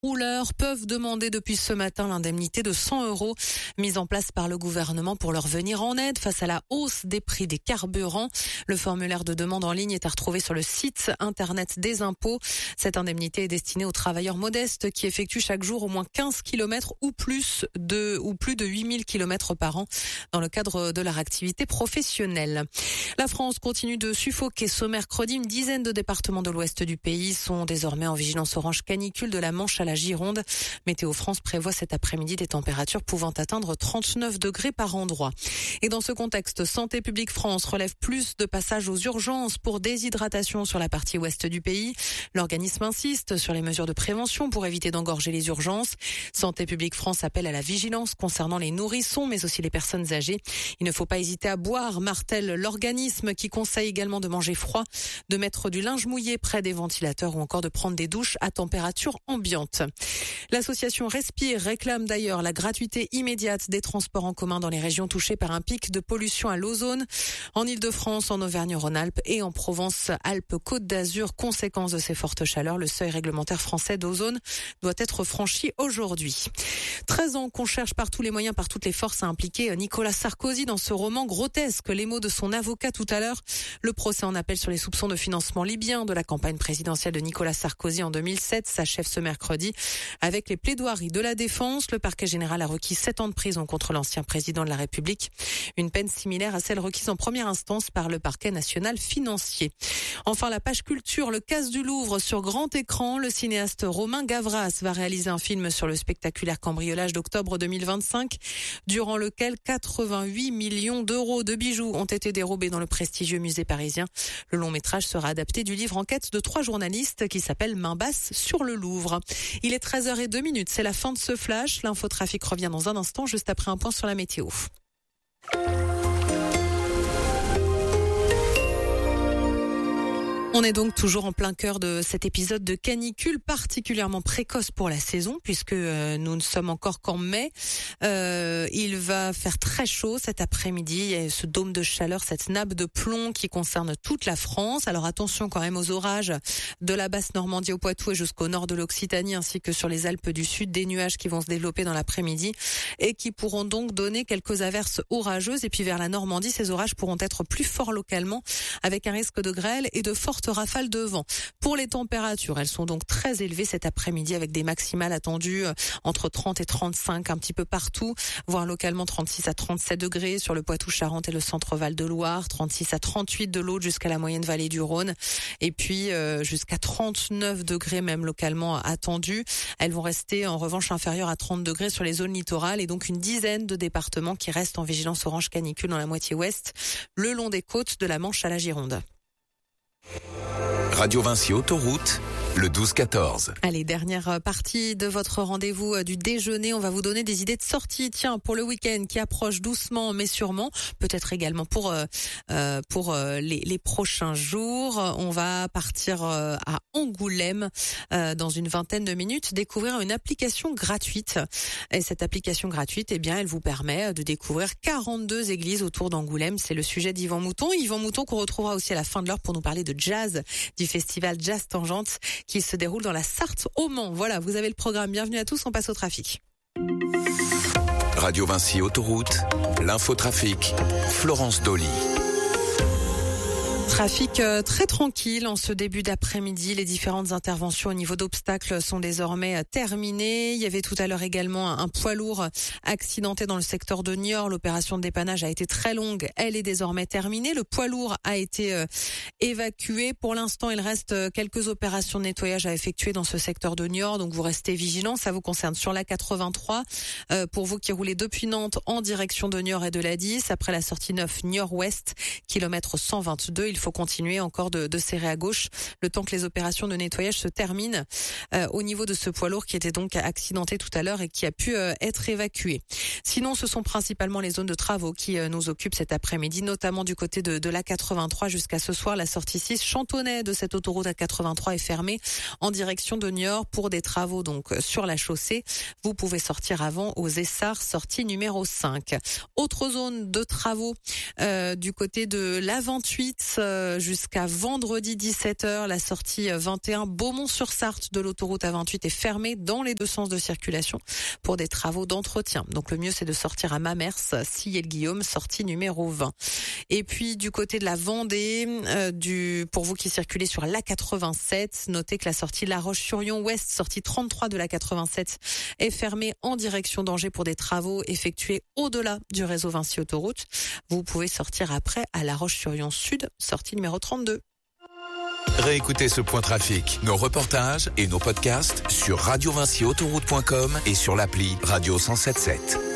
rouleurs peuvent demander depuis ce matin l'indemnité de 100 € mise en place par le gouvernement pour leur venir en aide face à la hausse des prix des carburants. Le formulaire de demande en ligne est à retrouver sur le site internet des impôts. Cette indemnité est destinée aux travailleurs modestes qui effectuent chaque jour au moins 15 km ou plus de 8000 km par an dans le cadre de leur activité professionnelle. La France continue de suffoquer ce mercredi. Une dizaine de départements de l'ouest du pays sont désormais en vigilance orange canicule de la Manche à la Gironde. Météo France prévoit cet après-midi des températures pouvant atteindre 39 degrés par endroit. Et dans ce contexte, Santé publique France relève plus de passages aux urgences pour déshydratation sur la partie ouest du pays. L'organisme insiste sur les mesures de prévention pour éviter d'engorger les urgences. Santé publique France appelle à la vigilance concernant les nourrissons mais aussi les personnes âgées. Il ne faut pas hésiter à boire, martèle l'organisme qui conseille également de manger froid, de mettre du linge mouillé près des ventilateurs ou encore de prendre des douches à température ambiante. L'association Respire réclame d'ailleurs la gratuité immédiate des transports en commun dans les régions touchées par un pic de pollution à l'ozone. En Île-de-France, en Auvergne-Rhône-Alpes et en Provence-Alpes-Côte d'Azur, conséquence de ces fortes chaleurs, le seuil réglementaire français d'ozone doit être franchi aujourd'hui. 13 ans qu'on cherche par tous les moyens, par toutes les forces à impliquer Nicolas Sarkozy dans ce roman grotesque. Les mots de son avocat tout à l'heure. Le procès en appel sur les soupçons de financement libyen de la campagne présidentielle de Nicolas Sarkozy en 2007 s'achève ce mercredi. Avec les plaidoiries de la défense, le parquet général a requis 7 ans de prison contre l'ancien président de la République. Une peine similaire à celle requise en première instance par le parquet national financier. Enfin, la page culture, le Casse du Louvre sur grand écran. Le cinéaste Romain Gavras va réaliser un film sur le spectaculaire cambriolage d'octobre 2025, durant lequel 88 millions d'euros de bijoux ont été dérobés dans le prestigieux musée parisien. Le long métrage sera adapté du livre enquête de 3 journalistes qui s'appelle Main basse sur le Louvre. Il est 13h02, c'est la fin de ce flash. L'infotrafic revient dans un instant, juste après un point sur la météo. On est donc toujours en plein cœur de cet épisode de canicule particulièrement précoce pour la saison puisque nous ne sommes encore qu'en mai. Il va faire très chaud cet après-midi. Il y a ce dôme de chaleur, cette nappe de plomb qui concerne toute la France. Alors attention quand même aux orages de la basse Normandie au Poitou et jusqu'au nord de l'Occitanie ainsi que sur les Alpes du Sud. Des nuages qui vont se développer dans l'après-midi et qui pourront donc donner quelques averses orageuses. Et puis vers la Normandie, ces orages pourront être plus forts localement avec un risque de grêle et de fortes rafales de vent. Pour les températures, elles sont donc très élevées cet après-midi avec des maximales attendues entre 30 et 35 un petit peu partout, voire localement 36 à 37 degrés sur le Poitou-Charentes et le centre-Val de Loire, 36 à 38 de l'Aude jusqu'à la moyenne vallée du Rhône et puis jusqu'à 39 degrés même localement attendus. Elles vont rester en revanche inférieures à 30 degrés sur les zones littorales et donc une dizaine de départements qui restent en vigilance orange canicule dans la moitié ouest, le long des côtes de la Manche à la Gironde. Radio Vinci Autoroute, le 12-14. Allez, dernière partie de votre rendez-vous du déjeuner. On va vous donner des idées de sortie. Tiens, pour le week-end qui approche doucement mais sûrement, peut-être également pour les prochains jours. On va partir à Angoulême dans une vingtaine de minutes, découvrir une application gratuite. Et cette application gratuite, eh bien, elle vous permet de découvrir 42 églises autour d'Angoulême. C'est le sujet d'Yvan Mouton. Yvan Mouton qu'on retrouvera aussi à la fin de l'heure pour nous parler de jazz, du festival Jazz Tangente qui se déroule dans la Sarthe au Mans. Voilà, vous avez le programme. Bienvenue à tous, on passe au trafic. Radio Vinci Autoroute, l'infotrafic, Florence Dolly. Trafic très tranquille en ce début d'après-midi. Les différentes interventions au niveau d'obstacles sont désormais terminées. Il y avait tout à l'heure également un poids lourd accidenté dans le secteur de Niort. L'opération de dépannage a été très longue. Elle est désormais terminée. Le poids lourd a été évacué. Pour l'instant, il reste quelques opérations de nettoyage à effectuer dans ce secteur de Niort. Donc vous restez vigilants. Ça vous concerne sur la 83. Pour vous qui roulez depuis Nantes en direction de Niort et de la 10, après la sortie 9 Niort-Ouest, kilomètre 122, il faut continuer encore de serrer à gauche le temps que les opérations de nettoyage se terminent au niveau de ce poids lourd qui était donc accidenté tout à l'heure et qui a pu être évacué. Sinon, ce sont principalement les zones de travaux qui nous occupent cet après-midi, notamment du côté de la 83 jusqu'à ce soir. La sortie 6 Chantonnay de cette autoroute à 83 est fermée en direction de Niort pour des travaux donc sur la chaussée. Vous pouvez sortir avant aux Essarts, sortie numéro 5. Autre zone de travaux du côté de l'A28 jusqu'à vendredi 17h. La sortie 21 Beaumont-sur-Sarthe de l'autoroute A28 est fermée dans les deux sens de circulation pour des travaux d'entretien. Donc le mieux c'est de sortir à Mamers, Sillé-le-Guillaume, sortie numéro 20. Et puis du côté de la Vendée, pour vous qui circulez sur l'A87, notez que la sortie La Roche-sur-Yon Ouest, sortie 33 de l'A87, est fermée en direction d'Angers pour des travaux effectués au-delà du réseau Vinci Autoroute. Vous pouvez sortir après à La Roche-sur-Yon Sud, sortie numéro 32. Réécoutez ce point trafic, nos reportages et nos podcasts sur radiovinciautoroute.com et sur l'appli Radio 107.7.